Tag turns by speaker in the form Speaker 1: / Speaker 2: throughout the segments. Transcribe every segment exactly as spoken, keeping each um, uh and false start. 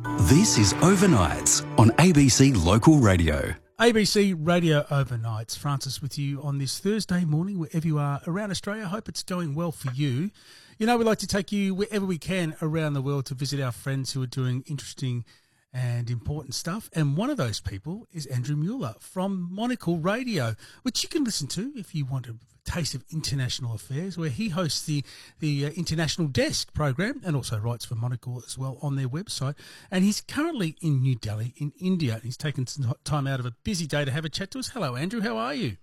Speaker 1: This is Overnights on A B C Local Radio.
Speaker 2: A B C Radio Overnights. Francis with you on this Thursday morning, wherever you are around Australia. I hope it's going well for you. You know, we like to take you wherever we can around the world to visit our friends who are doing interesting and important stuff. And one of those people is Andrew Mueller from Monocle Radio, which you can listen to if you want a taste of international affairs, where he hosts the, the uh, International Desk program and also writes for Monocle as well on their website. And he's currently in New Delhi in India. He's taken some time out of a busy day to have a chat to us. Hello, Andrew. How are you?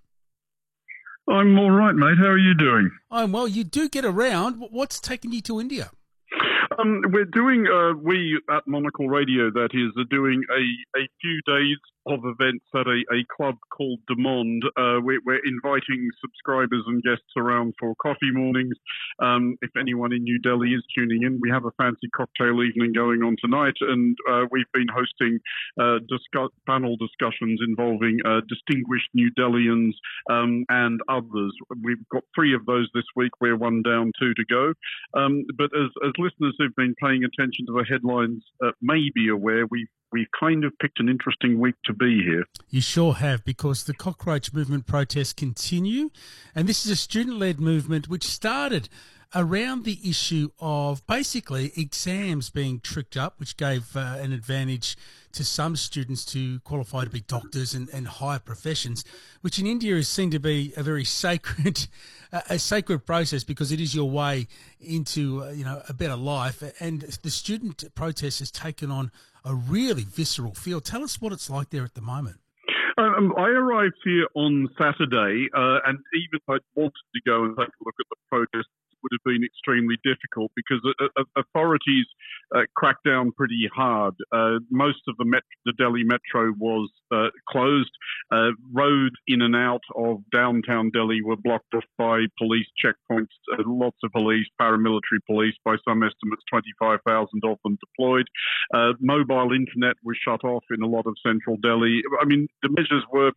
Speaker 3: I'm all right, mate. How are you doing?
Speaker 2: I'm well. You do get around. What's taken you to India?
Speaker 3: Um, we're doing, uh, we at Monocle Radio, that is, are doing a, a few days of events at a, a club called De Monde. Uh, we're, we're inviting subscribers and guests around for coffee mornings. Um, if anyone in New Delhi is tuning in, we have a fancy cocktail evening going on tonight, and uh, we've been hosting uh, discuss, panel discussions involving uh, distinguished New Delhians um, and others. We've got three of those this week. We're one down, two to go. Um, but as, as listeners who've been paying attention to the headlines uh, may be aware, we've We've kind of picked an interesting week to be here.
Speaker 2: You sure have, because the cockroach movement protests continue, and this is a student-led movement which started around the issue of basically exams being tricked up, which gave uh, an advantage to some students to qualify to be doctors and, and higher professions, which in India is seen to be a very sacred, a sacred process, because it is your way into uh, you know a better life. And the student protest has taken on a really visceral feel. Tell us what it's like there at the moment.
Speaker 3: Um, I arrived here on Saturday, uh, and even if I wanted to go and take a look at the protest, would have been extremely difficult because uh, uh, authorities uh, cracked down pretty hard. Uh, most of the, met- the Delhi metro was uh, closed. Uh, roads in and out of downtown Delhi were blocked off by police checkpoints, uh, lots of police, paramilitary police, by some estimates twenty-five thousand of them deployed. Uh, mobile internet was shut off in a lot of central Delhi. I mean, the measures were